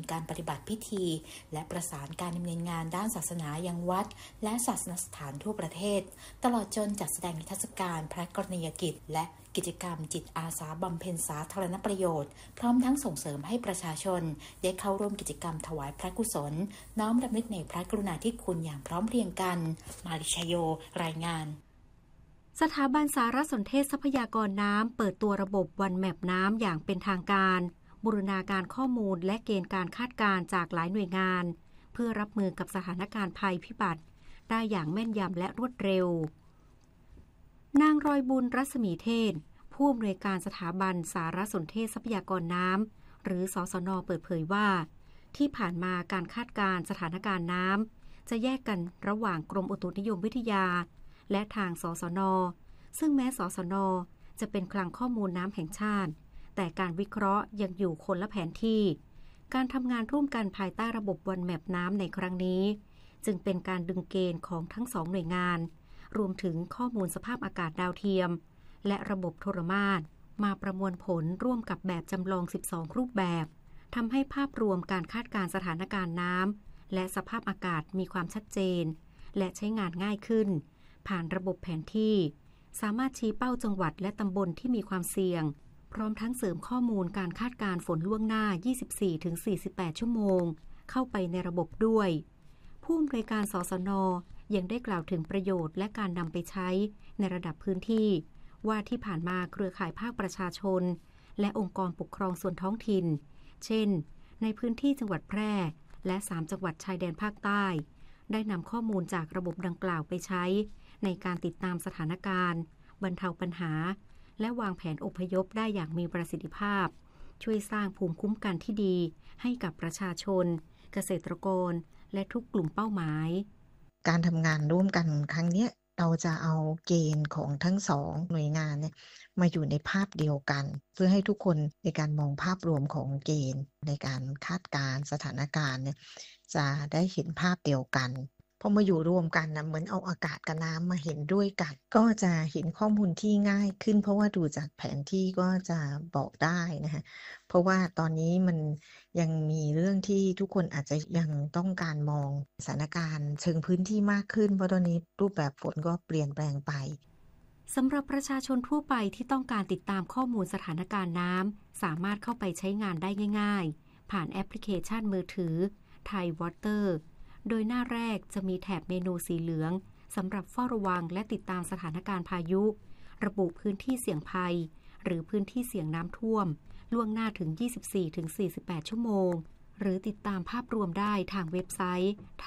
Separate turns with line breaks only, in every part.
การปฏิบัติพิธีและประสานการดำเนินงานด้านศาสนายังวัดและศาสนสถานทั่วประเทศตลอดจนจัดแสดงนิทรรศการพระกรณียกิจและกิจกรรมจิตอาสาบำเพ็ญสาธารณประโยชน์พร้อมทั้งส่งเสริมให้ประชาชนได้เข้าร่วมกิจกรรมถวายพระกุศลน้อมรำลึกในพระกรุณาธิคุณอย่างพร้อมเพรียงกันมาริชโยรายงาน
สถาบันสารสนเทศทรัพยากรน้ำเปิดตัวระบบวันแมปน้ำอย่างเป็นทางการบูรณาการข้อมูลและเกณฑ์การคาดการณ์จากหลายหน่วยงานเพื่อรับมือกับสถานการณ์ภัยพิบัติได้อย่างแม่นยำและรวดเร็วนางรอยบุญรัศมีเทศผู้อำนวยการสถาบันสารสนเทศทรัพยากรน้ำหรือสสน.เปิดเผยว่าที่ผ่านมาการคาดการณ์สถานการณ์น้ำจะแยกกันระหว่างกรมอุตุนิยมวิทยาและทางสสน.ซึ่งแม้สสน.จะเป็นคลังข้อมูลน้ำแห่งชาติแต่การวิเคราะห์ยังอยู่คนละแผนที่การทำงานร่วมกันภายใต้ระบบวันแมปน้ำในครั้งนี้จึงเป็นการดึงเกณฑ์ของทั้งสองหน่วยงานรวมถึงข้อมูลสภาพอากาศดาวเทียมและระบบโทรมาตรมาประมวลผลร่วมกับแบบจำลอง12รูปแบบทำให้ภาพรวมการคาดการณ์สถานการณ์น้ำและสภาพอากาศมีความชัดเจนและใช้งานง่ายขึ้นผ่านระบบแผนที่สามารถชี้เป้าจังหวัดและตำบลที่มีความเสี่ยงพร้อมทั้งเสริมข้อมูลการคาดการณ์ฝนล่วงหน้า 24-48 ชั่วโมงเข้าไปในระบบด้วยผู้อำนวยการสสน.ยังได้กล่าวถึงประโยชน์และการนำไปใช้ในระดับพื้นที่ว่าที่ผ่านมาเครือข่ายภาคประชาชนและองค์กรปกครองส่วนท้องถิ่นเช่นในพื้นที่จังหวัดแพร่และ3จังหวัดชายแดนภาคใต้ได้นำข้อมูลจากระบบดังกล่าวไปใช้ในการติดตามสถานการณ์บรรเทาปัญหาและวางแผนอพยพได้อย่างมีประสิทธิภาพช่วยสร้างภูมิคุ้มกันที่ดีให้กับประชาชนเกษตรกรและทุกกลุ่มเป้าหมาย
การทำงานร่วมกันครั้งนี้เราจะเอาเกณฑ์ของทั้งสองหน่วยงานเนี่ยมาอยู่ในภาพเดียวกันเพื่อให้ทุกคนในการมองภาพรวมของเกณฑ์ในการคาดการณ์สถานการณ์เนี่ยจะได้เห็นภาพเดียวกันพอมาอยู่รวมกันนะเหมือนเอาอากาศกับน้ำมาเห็นด้วยกันก็จะเห็นข้อมูลที่ง่ายขึ้นเพราะว่าดูจากแผนที่ก็จะบอกได้นะคะเพราะว่าตอนนี้มันยังมีเรื่องที่ทุกคนอาจจะยังต้องการมองสถานการณ์เชิงพื้นที่มากขึ้นเพราะตอนนี้รูปแบบฝนก็เปลี่ยนแปลงไป
สำหรับประชาชนทั่วไปที่ต้องการติดตามข้อมูลสถานการณ์น้ำสามารถเข้าไปใช้งานได้ง่ายๆผ่านแอปพลิเคชันมือถือ Thai Waterโดยหน้าแรกจะมีแถบเมนูสีเหลืองสำหรับเฝ้าระวังและติดตามสถานการณ์พายุระบุพื้นที่เสี่ยงภัยหรือพื้นที่เสี่ยงน้ำท่วมล่วงหน้าถึง 24-48 ชั่วโมงหรือติดตามภาพรวมได้ทางเว็บไซต์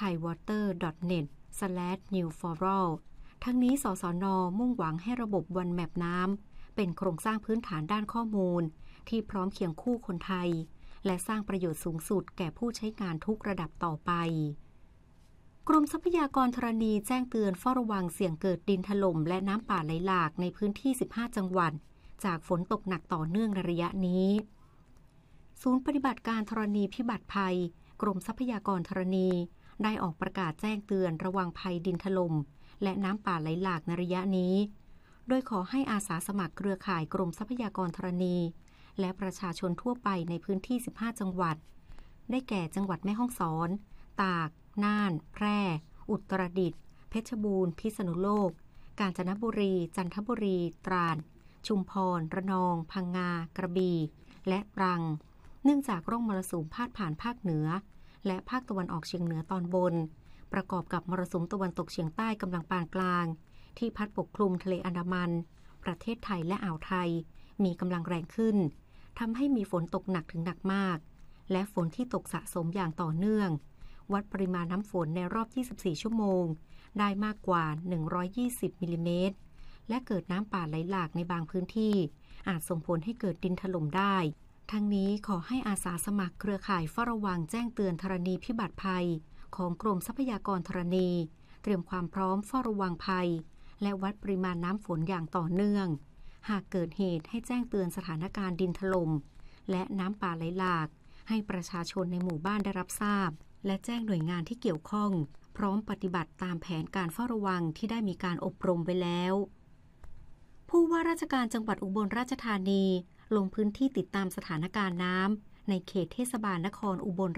thaiwater.net/newforall ทั้งนี้สสน.มุ่งหวังให้ระบบวันแมปน้ำเป็นโครงสร้างพื้นฐานด้านข้อมูลที่พร้อมเคียงคู่คนไทยและสร้างประโยชน์สูงสุดแก่ผู้ใช้งานทุกระดับต่อไปกรมทรัพยากรธรณีแจ้งเตือนเฝ้าระวังเสี่ยงเกิดดินถล่มและน้ำป่าไหลหลากในพื้นที่15จังหวัดจากฝนตกหนักต่อเนื่องในระยะนี้ศูนย์ปฏิบัติการธรณีพิบัติภัยกรมทรัพยากรธรณีได้ออกประกาศแจ้งเตือนระวังภัยดินถล่มและน้ำป่าไหลหลากในระยะนี้โดยขอให้อาสาสมัครเครือข่ายกรมทรัพยากรธรณีและประชาชนทั่วไปในพื้นที่15จังหวัดได้แก่จังหวัดแม่ฮ่องสอนตากน่านแพร่อุตรดิตถ์เพชรบูรณ์พิษณุโลกกาญจนบุรีจันทบุรีตราดชุมพรระนองพังงากระบี่และตรังเนื่องจากร่องมรสุมพาดผ่านภาคเหนือและภาคตะวันออกเฉียงเหนือตอนบนประกอบกับมรสุมตะวันตกเฉียงใต้กำลังปานกลางที่พัดปกคลุมทะเลอันดามันประเทศไทยและอ่าวไทยมีกำลังแรงขึ้นทำให้มีฝนตกหนักถึงหนักมากและฝนที่ตกสะสมอย่างต่อเนื่องวัดปริมาณน้ำฝนในรอบ24ชั่วโมงได้มากกว่า120มิลลิเมตรและเกิดน้ำป่าไหลหลากในบางพื้นที่อาจส่งผลให้เกิดดินถล่มได้ทั้งนี้ขอให้อาสาสมัครเครือข่ายเฝ้าระวังแจ้งเตือนธรณีพิบัติภัยของกรมทรัพยากรธรณีเตรียมความพร้อมเฝ้าระวังภัยและวัดปริมาณน้ำฝนอย่างต่อเนื่องหากเกิดเหตุให้แจ้งเตือนสถานการณ์ดินถล่มและน้ำป่าไหลหลากให้ประชาชนในหมู่บ้านได้รับทราบและแจ้งหน่วยงานที่เกี่ยวข้องพร้อมปฏิบัติตามแผนการเฝ้าระวังที่ได้มีการอบรมไว้แล้วผู้ว่าราชการจังหวัดอุบลราชธานีลงพื้นที่ติดตามสถานการณ์น้ำในเขตเทศบาลนครอุบล